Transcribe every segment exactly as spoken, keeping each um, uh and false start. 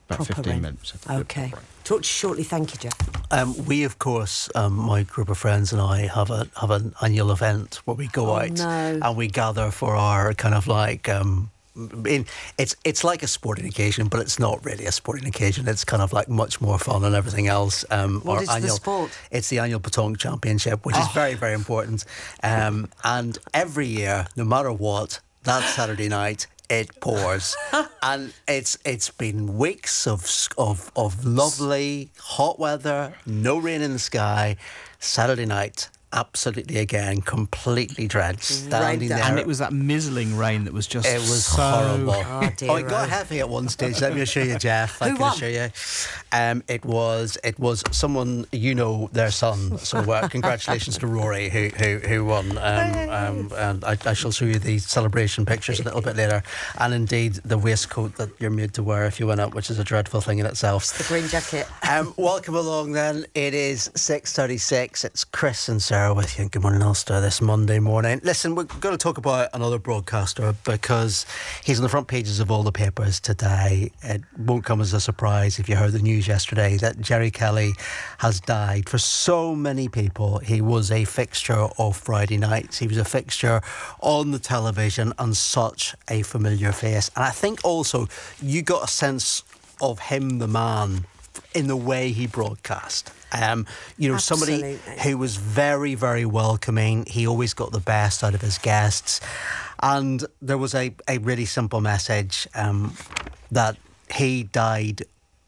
About proper fifteen rain. minutes. Okay. Talk to you shortly. Thank you, Jeff. Um, we, of course, um, my group of friends and I have a have an annual event where we go Oh, out no. and we gather for our kind of like. Um, in, it's it's like a sporting occasion, but it's not really a sporting occasion. It's kind of like much more fun than everything else. Um, What our is the annual, sport? It's the annual Petanque Championship, which is very, very important. Um, and every year, no matter what, that Saturday night, it pours, and it's it's been weeks of of of lovely hot weather, no rain in the sky. Saturday night, absolutely again, completely drenched, standing there. And it was that mizzling rain that was just It was so... horrible. Oh, dear. Oh, it got heavy at one stage. Let me assure you, Jeff. I Who can won? assure you. Um, it was it was someone you know, their son. So uh, congratulations to Rory who who, who won. Um, um, and I, I shall show you the celebration pictures a little bit later. And indeed the waistcoat that you're made to wear if you win it, which is a dreadful thing in itself. The green jacket. Um, welcome along then. It is six thirty-six. It's Chris and Sarah with you. Good morning, Ulster, this Monday morning. Listen, we're going to talk about another broadcaster because he's on the front pages of all the papers today. It won't come as a surprise if you heard the news yesterday that Jerry Kelly has died. For so many people, he was a fixture of Friday nights. He was a fixture on the television and such a familiar face. And I think also you got a sense of him, the man, in the way he broadcast. Um, you know, Absolutely. somebody who was very, very welcoming. He always got the best out of his guests. And there was a, a really simple message um, that he died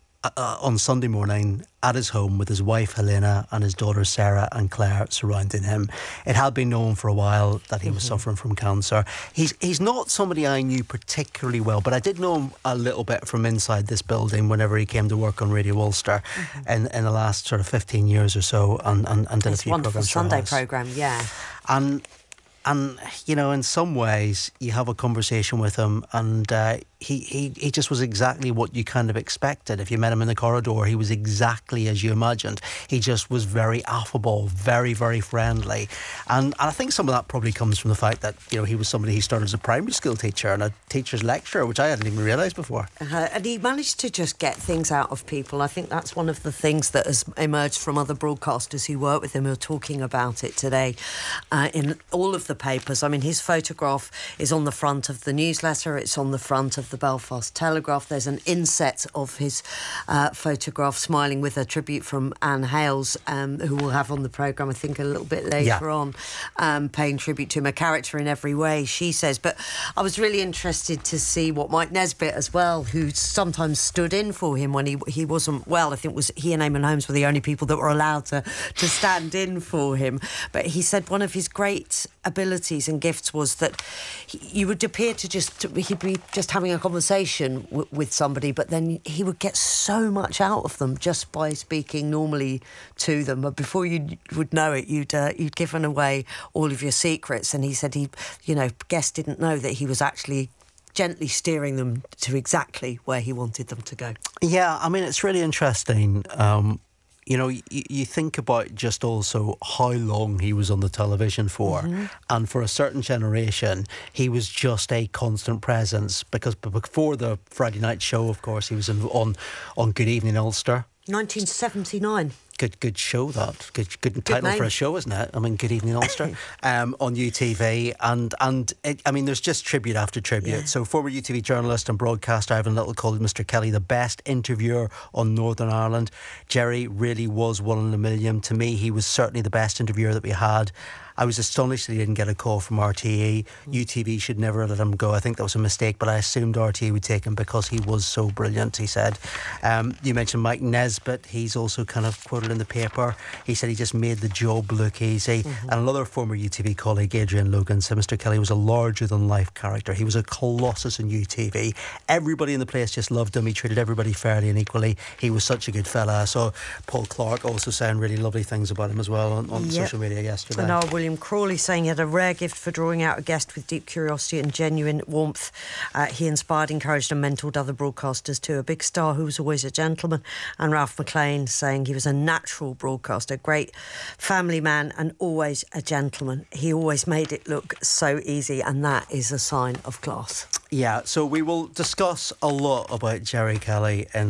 uh, on Sunday morning at his home with his wife Helena and his daughters Sarah and Claire surrounding him. It had been known for a while that he was mm-hmm. suffering from cancer. He's he's not somebody I knew particularly well, but I did know him a little bit from inside this building whenever he came to work on Radio Ulster mm-hmm. in, in the last sort of fifteen years or so, and, and, and did His a few wonderful programmes Sunday programme, yeah. And And, you know, in some ways, you have a conversation with him and uh, he, he, he just was exactly what you kind of expected. If you met him in the corridor, he was exactly as you imagined. He just was very affable, very, very friendly. And, and I think some of that probably comes from the fact that, you know, he was somebody who started as a primary school teacher and a teacher's lecturer, which I hadn't even realised before. Uh, and he managed to just get things out of people. I think that's one of the things that has emerged from other broadcasters who work with him who are talking about it today uh, in all of the papers. I mean, his photograph is on the front of the newsletter. It's on the front of the Belfast Telegraph. There's an inset of his uh, photograph smiling with a tribute from Anne Hales, um, who we'll have on the programme, I think, a little bit later yeah. on, um, paying tribute to him, a character in every way, she says. But I was really interested to see what Mike Nesbitt as well, who sometimes stood in for him when he he wasn't well. I think it was he and Eamon Holmes were the only people that were allowed to, to stand in for him. But he said one of his great abilities and gifts was that he, you would appear to just to, he'd be just having a conversation w- with somebody, but then he would get so much out of them just by speaking normally to them. But before you would know it, you'd uh, you'd given away all of your secrets. And he said he, you know, guests didn't know that he was actually gently steering them to exactly where he wanted them to go. Yeah, I mean, it's really interesting. Um, You know, you, you think about just also how long he was on the television for. Mm-hmm. And for a certain generation, he was just a constant presence. Because before the Friday night show, of course, he was in, on, on Good Evening Ulster. nineteen seventy-nine. Good good show, that. Good good, good title name. for a show, isn't it? I mean, Good Evening Ulster um, on U T V. And, and it, I mean, there's just tribute after tribute. Yeah. So former U T V journalist and broadcaster Ivan Little called Mister Kelly the best interviewer on Northern Ireland. Jerry really was one in a million. To me, he was certainly the best interviewer that we had. I was astonished that he didn't get a call from R T E. U T V should never have let him go. I think that was a mistake, but I assumed R T E would take him because he was so brilliant, he said. Um, you mentioned Mike Nesbitt. He's also kind of quoted in the paper. He said he just made the job look easy. Mm-hmm. And another former U T V colleague, Adrian Logan, said Mister Kelly was a larger-than-life character. He was a colossus in U T V. Everybody in the place just loved him. He treated everybody fairly and equally. He was such a good fella. I saw Paul Clark also saying really lovely things about him as well on, on yep. social media yesterday. And our William Crawley saying he had a rare gift for drawing out a guest with deep curiosity and genuine warmth. Uh, he inspired, encouraged and mentored other broadcasters too. A big star who was always a gentleman. And Ralph McLean saying he was a natural broadcaster, great family man and always a gentleman. He always made it look so easy, and that is a sign of class. Yeah, so we will discuss a lot about Jerry Kelly in